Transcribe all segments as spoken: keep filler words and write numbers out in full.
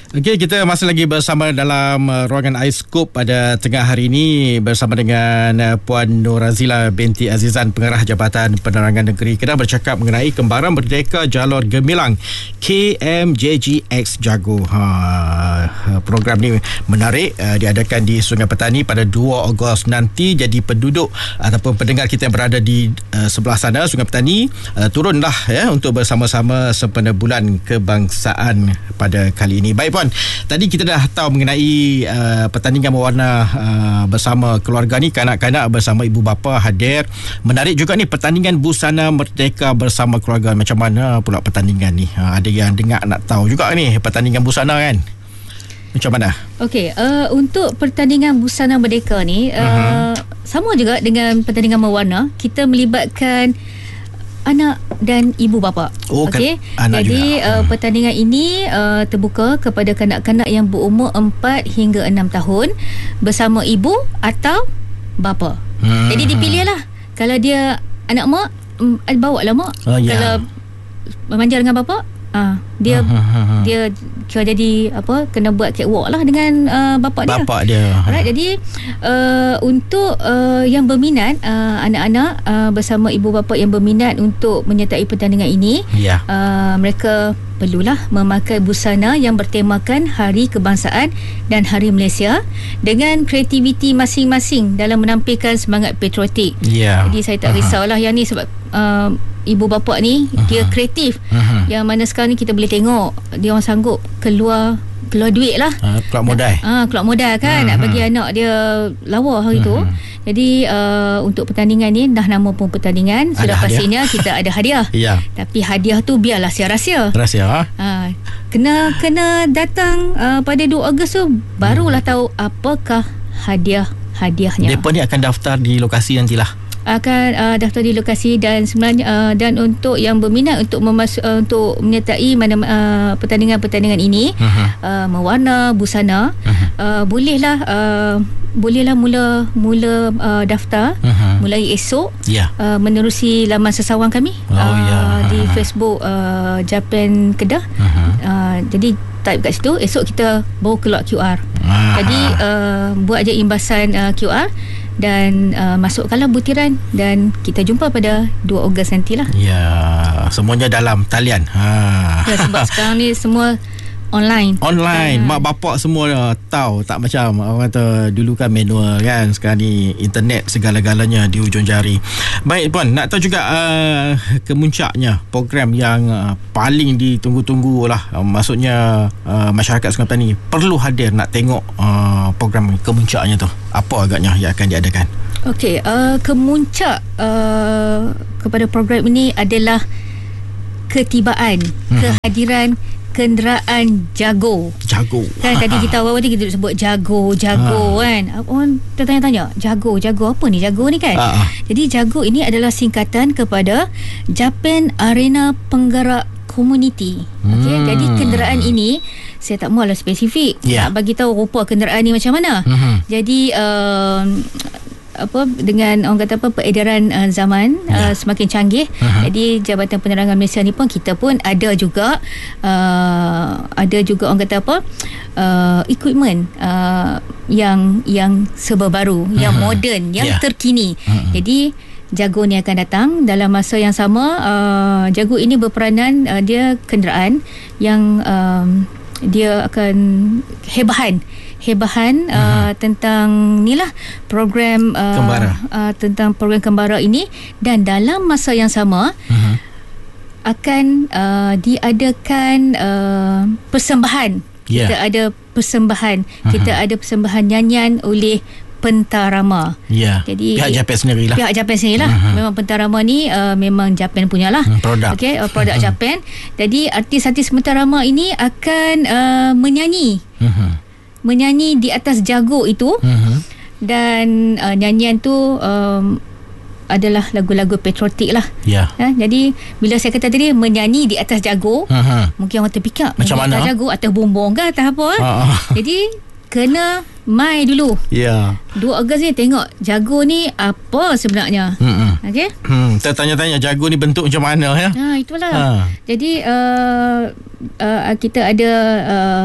Okey, kita masih lagi bersama dalam uh, ruangan iScoop pada tengah hari ini bersama dengan uh, Puan Nur Razila binti Azizan, Pengarah Jabatan Penerangan Negeri Kedah, bercakap mengenai Kembaran Merdeka Jalur Gemilang K M J G X Jago. Ha, program ni menarik, uh, diadakan di Sungai Petani pada dua Ogos nanti. Jadi penduduk ataupun pendengar kita yang berada di uh, sebelah sana Sungai Petani, uh, turunlah ya untuk bersama-sama sempena Bulan Kebangsaan pada kali ini. Baik Puan, tadi kita dah tahu mengenai uh, pertandingan mewarna uh, bersama keluarga ni, kanak-kanak bersama ibu bapa hadir. Menarik juga ni pertandingan busana merdeka bersama keluarga. Macam mana pula pertandingan ni? Uh, ada yang dengar nak tahu juga ni pertandingan busana kan? Macam mana? Okey, uh, untuk pertandingan busana merdeka ni uh, uh-huh. sama juga dengan pertandingan mewarna, kita melibatkan anak dan ibu bapa. Oh, okey. Jadi uh, pertandingan ini uh, terbuka kepada kanak-kanak yang berumur empat hingga enam tahun bersama ibu atau bapa. Hmm. Jadi dipilihlah. Kalau dia anak mak, um, bawa lah mak. Oh, yeah. Kalau memanjang dengan bapa, uh, dia uh-huh. dia kira jadi apa, kena buat catwalk lah dengan uh, bapa dia. Bapa dia. Alright, jadi uh, untuk uh, yang berminat, uh, anak-anak uh, bersama ibu bapa yang berminat untuk menyertai pertandingan ini, yeah. uh, mereka perlulah memakai busana yang bertemakan Hari Kebangsaan dan Hari Malaysia dengan kreativiti masing-masing dalam menampilkan semangat patriotik. Yeah. Jadi saya tak uh-huh. risaulah yang ni sebab uh, ibu bapa ni uh-huh. dia kreatif. Uh-huh. Yang mana sekarang ni kita boleh tengok dia orang sanggup keluar keluar duit lah. Uh, keluar modal. Ah, uh, keluar modal kan, uh-huh. nak bagi anak dia lawa hari uh-huh. tu. Jadi uh, untuk pertandingan ni, dah nama pun pertandingan, sudah ada pastinya hadiah. Kita ada hadiah. Ya. Tapi hadiah tu biarlah sia-rahsia. Rahsia. Ha? Uh, kena kena datang uh, pada dua Ogos tu barulah hmm. tahu apakah hadiah-hadiahnya. Depa ni akan daftar di lokasi nantilah. Akan uh, daftar di lokasi dan sebenarnya uh, dan untuk yang berminat untuk memasuk uh, untuk menyertai mana uh, pertandingan-pertandingan ini, uh-huh. uh, mewarna busana, uh-huh. uh, bolehlah uh, bolehlah mula mula uh, daftar uh-huh. mulai esok, yeah. uh, menerusi laman sesawang kami oh, uh, yeah. di Facebook uh, Japan Kedah. Uh-huh. Uh, jadi type kat situ, esok kita baru keluar Q R. Uh-huh. Jadi uh, buat je imbasan uh, Q R dan uh, masukkanlah butiran dan kita jumpa pada dua Ogos nantilah. Ya, semuanya dalam talian. Ha. Ya, sebab sekarang ni semua online. Online. Ha. Mak bapak semua tahu, tak macam orang kata dulu kan manual kan. Sekarang ni internet segala-galanya di ujung jari. Baik Puan, nak tahu juga uh, kemuncaknya program yang uh, paling ditunggu-tunggu lah. Uh, maksudnya uh, masyarakat Sungai Petani perlu hadir nak tengok uh, program kemuncaknya tu. Apa agaknya yang akan diadakan? Okey, uh, kemuncak uh, kepada program ini adalah ketibaan, hmm. kehadiran kenderaan Jago. Jago. Kan tadi kita awal tadi kita sebut Jago, Jago ha. kan. Orang tertanya-tanya, Jago, Jago apa ni Jago ni kan? Ha. Jadi Jago ini adalah singkatan kepada Japan Arena Penggerak Community. Okey, hmm. jadi kenderaan ini saya tak mahulah spesifik. Yeah. Nak bagi tahu rupa kenderaan ni macam mana. Hmm. Jadi uh, apa dengan orang kata apa peredaran uh, zaman yeah. uh, semakin canggih. Uh-huh. Jadi Jabatan Penerangan Malaysia ni pun kita pun ada juga uh, ada juga orang kata apa uh, equipment uh, yang yang serba baru, uh-huh. yang moden, yang yeah. terkini. Uh-huh. Jadi Jago ni akan datang dalam masa yang sama. uh, Jago ini berperanan, uh, dia kenderaan yang um, dia akan hebahan hebahan uh-huh. uh, tentang nilah program uh, Kembara uh, tentang program Kembara ini, dan dalam masa yang sama uh-huh. akan uh, diadakan uh, persembahan. Yeah. Kita ada persembahan, uh-huh. kita ada persembahan nyanyian oleh pentarama. Ya. Jadi pihak Japan sendirilah. Pihak Japan sendirilah. Uh-huh. Memang pentarama ni uh, memang Japan punyalah. Hmm, produk. Okey, uh, produk uh-huh. Japan. Jadi artis-artis pentarama ini akan uh, menyanyi. Uh-huh. Menyanyi di atas Jago itu. Uh-huh. Dan uh, nyanyian tu um, adalah lagu-lagu patriotik lah. Ya. Ha, jadi bila saya kata tadi menyanyi di atas Jago, uh-huh. mungkin orang terfikir macam mana? Atas Jago, atas bumbung ke atas apa? Uh-huh. Jadi kena mai dulu. Ya. dua Ogos ni tengok Jago ni apa sebenarnya. Hmm. Okey. Hmm, kita tanya-tanya Jago ni bentuk macam mana ya? Ha, itulah. Ha. Jadi uh, uh, kita ada uh,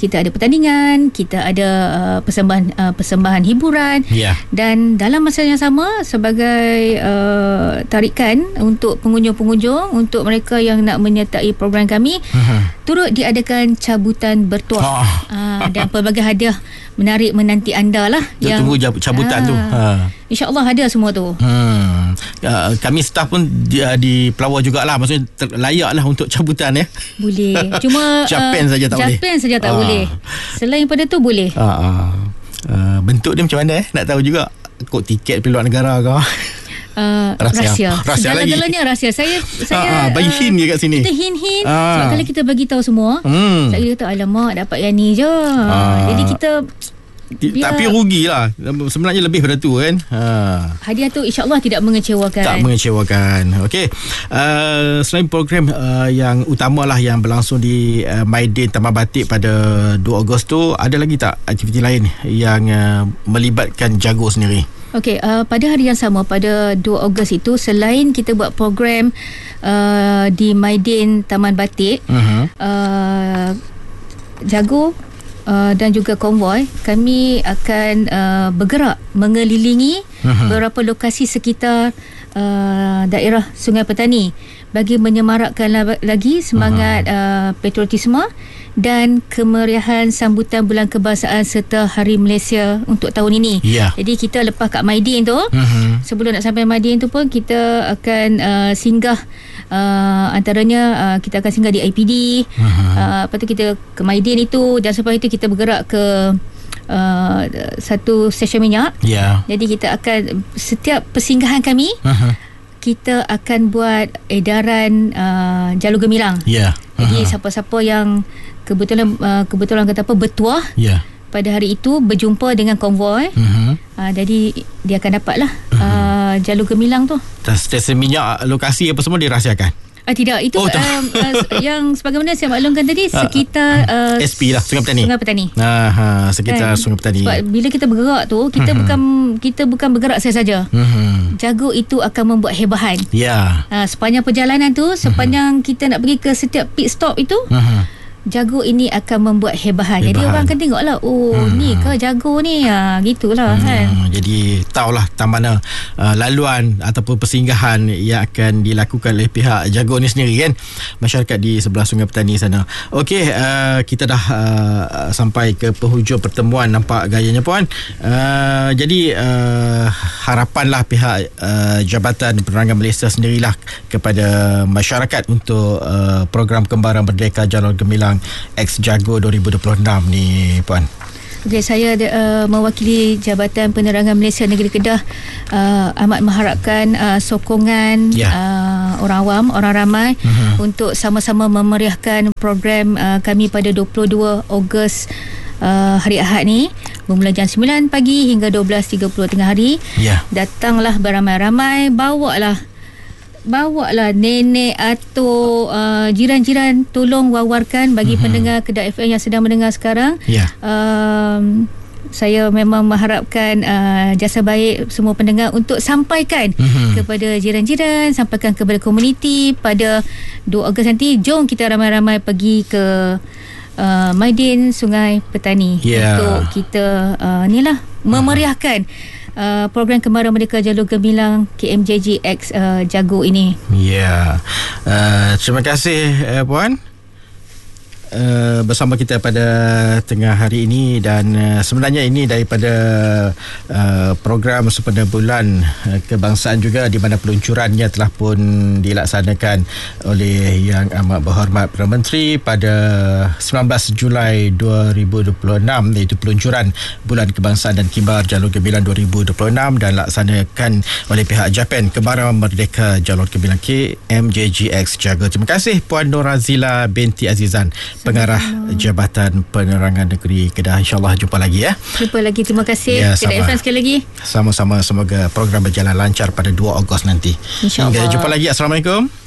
kita ada pertandingan, kita ada uh, persembahan uh, persembahan hiburan, yeah. dan dalam masa yang sama sebagai uh, tarikan untuk pengunjung-pengunjung, untuk mereka yang nak menyertai program kami, uh-huh. turut diadakan cabutan bertuah, oh. uh, dan pelbagai hadiah menarik menanti anda lah. Kita yang tunggu cabutan uh, tu. Ha. InsyaAllah ada semua tu. Hmm. Uh, kami staff pun di, uh, di pelawar jugalah. Maksudnya ter- layak lah untuk cabutan ya. Boleh. Cuma Japan uh, saja tak Japan boleh. Japan saja tak uh. boleh. Selain pada tu boleh. Uh, uh. Uh, bentuk dia macam mana eh? Nak tahu juga. Kod tiket pergi luar negara ke? Uh, rahsia. Rahsia lagi. Segala-galanya rahsia. Saya saya uh, bagi uh, hint je kat sini. Kita hint-hint. Uh. Sebab kalau kita bagi tahu semua, hmm. saya kata alamak dapat yang ni je. Uh. Jadi kita Biar, tapi rugilah. Sebenarnya lebih pada tu kan. Ha. Hadiah tu insya-Allah tidak mengecewakan. Tak mengecewakan. Okey. Uh, selain program uh, yang utamalah yang berlangsung di uh, Maidin Taman Batik pada dua Ogos tu, ada lagi tak aktiviti lain yang uh, melibatkan Jago sendiri? Okey, uh, pada hari yang sama pada dua Ogos itu, selain kita buat program uh, di Maidin Taman Batik, uh-huh. uh, Jago Uh, dan juga konvoi, kami akan uh, bergerak mengelilingi uh-huh. beberapa lokasi sekitar uh, daerah Sungai Petani bagi menyemarakkan lagi semangat uh-huh. uh, patriotisme dan kemeriahan sambutan Bulan Kebangsaan serta Hari Malaysia untuk tahun ini. Yeah. Jadi kita lepas kat Maidin tu, uh-huh. sebelum nak sampai Maidin tu pun kita akan uh, singgah. Uh, antaranya uh, kita akan singgah di I P D, uh-huh. uh, lepas tu kita ke Maidin itu, dan selepas itu kita bergerak ke uh, satu stesen minyak. Yeah. Jadi kita akan, setiap persinggahan kami, uh-huh. kita akan buat edaran uh, jalur gemilang. Yeah. Uh-huh. Jadi siapa-siapa yang kebetulan uh, kebetulan kata apa bertuah. Yeah. Pada hari itu berjumpa dengan konvoi, uh-huh. uh, jadi dia akan dapatlah uh-huh. uh, jalur gemilang tu. Stesen minyak, lokasi apa semua dirahsiakan? Ah, tidak, itu um, uh, yang sebagaimana saya maklumkan tadi, sekitar uh, S P lah, Sungai Petani. Sungai Petani. Aha, sekitar kan? Sungai Petani. Sebab bila kita bergerak tu, kita uh-huh. bukan kita bukan bergerak saja. Uh-huh. Jago itu akan membuat hebahan. Ya. Yeah. Uh, sepanjang perjalanan tu, sepanjang uh-huh. kita nak pergi ke setiap pit stop itu, uh-huh. Jago ini akan membuat hebahan. hebahan. Jadi orang akan tengoklah, oh hmm. ni ke Jago ni, ha, gitulah hmm. kan. Jadi tahulah tak mana uh, laluan ataupun persinggahan yang akan dilakukan oleh pihak Jago ni sendiri kan. Masyarakat di sebelah Sungai Petani sana. Okey, uh, kita dah uh, sampai ke penghujung pertemuan nampak gayanya puan. Uh, jadi uh, harapanlah pihak uh, Jabatan Penerangan Malaysia sendirilah kepada masyarakat untuk uh, program Kembaran Merdeka Jalur Gemilang X Jago dua ribu dua puluh enam ni puan. Okay, saya uh, mewakili Jabatan Penerangan Malaysia Negeri Kedah uh, amat mengharapkan uh, sokongan yeah. uh, orang awam, orang ramai uh-huh. untuk sama-sama memeriahkan program uh, kami pada dua puluh dua Ogos uh, hari Ahad ni, bermula jam sembilan pagi hingga dua belas tiga puluh tengah hari. Yeah. Datanglah beramai-ramai, bawalah Bawalah nenek atau uh, jiran-jiran, tolong wawarkan bagi uh-huh. pendengar Kedah F M yang sedang mendengar sekarang. Yeah. Um, saya memang mengharapkan uh, jasa baik semua pendengar untuk sampaikan uh-huh. kepada jiran-jiran, sampaikan kepada komuniti pada dua Ogos nanti. Jom kita ramai-ramai pergi ke uh, Maidin Sungai Petani yeah. untuk kita uh, ni lah memeriahkan Uh, program Kembaran Merdeka Jalur Gemilang K M J G X uh, Jago ini. Ya, yeah. uh, terima kasih uh, puan uh, bersama kita pada tengah hari ini, dan uh, sebenarnya ini daripada uh, program sempena bulan uh, kebangsaan juga, di mana peluncurannya telah pun dilaksanakan oleh Yang Amat Berhormat Perdana Menteri pada sembilan belas Julai dua ribu dua puluh enam, iaitu peluncuran Bulan Kebangsaan dan Kibar Jalur Gemilang dua ribu dua puluh enam, dan laksanakan oleh pihak Japan Kembaran Merdeka Jalur Gemilang K M J G X Jago. Terima kasih Puan Norazila binti Azizan, Pengarah Jabatan Penerangan Negeri Kedah. InsyaAllah jumpa lagi ya. Jumpa lagi. Terima kasih ya, Kedah F M sekali lagi. Sama-sama. Semoga program berjalan lancar pada dua Ogos nanti. InsyaAllah. Hingga jumpa lagi. Assalamualaikum.